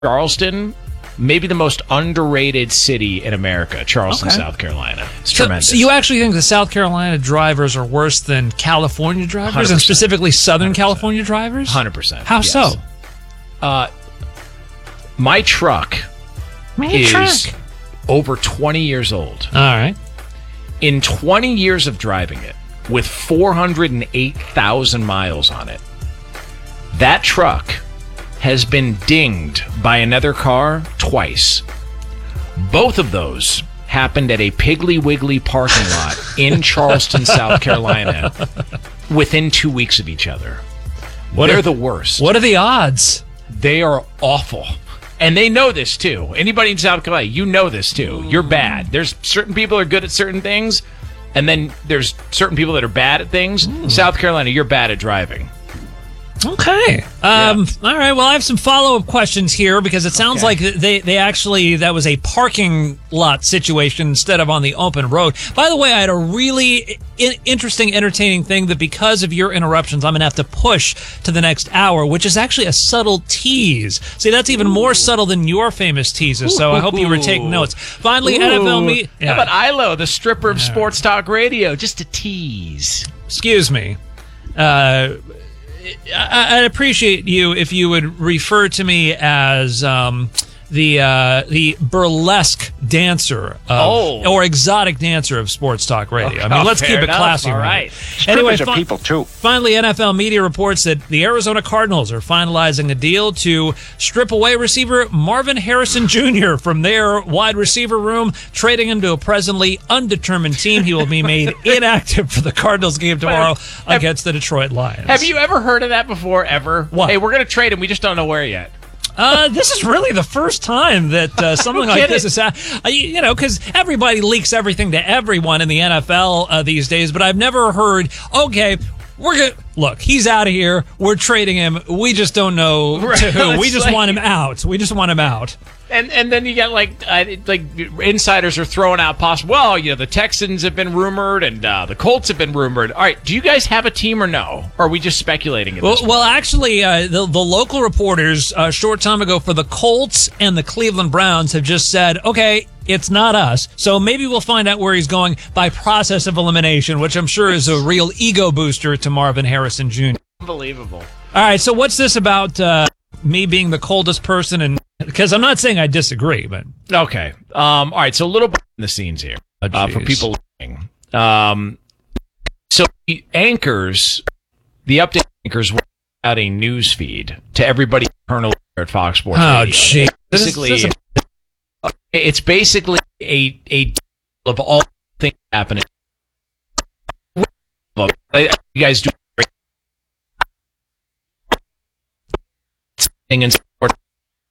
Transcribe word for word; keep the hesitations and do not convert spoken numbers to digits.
Charleston, maybe the most underrated city in America, Charleston, okay. South Carolina. It's so, tremendous. So you actually think the South Carolina drivers are worse than California drivers, one hundred percent. and specifically Southern one hundred percent. California drivers? one hundred percent. How yes. so? Uh, my truck My is truck. over twenty years old. All right. In twenty years of driving it, with four hundred eight thousand miles on it, that truck has been dinged by another car twice. Both of those happened at a Piggly Wiggly parking lot in Charleston, South Carolina, within two weeks of each other. What They're are, the worst. What are the odds? They are awful. And they know this, too. Anybody in South Carolina, you know this, too. You're bad. There's certain people who are good at certain things, and then there's certain people that are bad at things. Mm. South Carolina, you're bad at driving. Okay. Um, yeah. All right. Well, I have some follow-up questions here because it sounds okay. like they, they actually, that was a parking lot situation instead of on the open road. By the way, I had a really in- interesting, entertaining thing that because of your interruptions, I'm going to have to push to the next hour, which is actually a subtle tease. See, that's even Ooh. more subtle than your famous teases, so I hope you were taking notes. Finally, Ooh. N F L me. Yeah. How about Ilo, the stripper of yeah. sports talk radio? Just a tease. Excuse me. Uh... I'd appreciate you if you would refer to me as um, the uh, the burlesque dancer of, oh. or exotic dancer of sports talk radio. Okay. I mean, let's oh, keep it enough. classy. All right. right. Anyway, fi- people too. Finally, N F L media reports that the Arizona Cardinals are finalizing a deal to strip away receiver Marvin Harrison Junior from their wide receiver room, trading him to a presently undetermined team. He will be made inactive for the Cardinals game tomorrow have, against the Detroit Lions. Have you ever heard of that before, ever? What? Hey, we're going to trade him. We just don't know where yet. Uh, this is really the first time that uh, something like this is, uh, you know, because everybody leaks everything to everyone in the N F L uh, these days, but I've never heard, okay, we're going to, look, he's out of here, we're trading him, we just don't know right. to who, we It's just like, want him out, we just want him out. And and then you got like uh, like insiders are throwing out possible. Well, you know the Texans have been rumored and uh, the Colts have been rumored. All right, do you guys have a team or no? Or are we just speculating? At Well, this well, actually, uh, the the local reporters a uh, short time ago for the Colts and the Cleveland Browns have just said, okay, it's not us. So maybe we'll find out where he's going by process of elimination, which I'm sure is a real ego booster to Marvin Harrison Junior Unbelievable. All right, so what's this about uh, me being the coldest person? And because I'm not saying I disagree, but okay. Um, all right, so a little bit in the scenes here oh, uh, for people listening. Um, so the anchors, the update anchors, were out a news feed to everybody internally at Fox Sports. Oh, Radio. gee. Basically, this is, this is a- it's basically a a of all things happening. You guys do great thing and